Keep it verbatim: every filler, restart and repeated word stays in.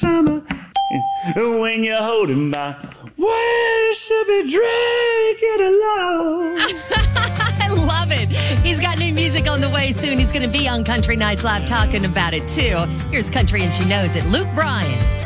summer. When you're holding my, we should be drinking alone. I love it. He's got new music on the way soon. He's going to be on Country Nights Live talking about it, too. Here's Country and She Knows It, Luke Bryan.